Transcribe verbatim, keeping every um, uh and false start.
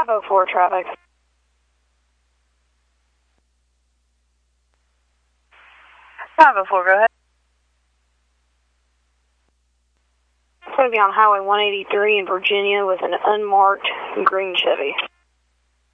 five oh four traffic. five oh four, go ahead. It's going to be on Highway one eighty-three in Virginia with an unmarked green Chevy.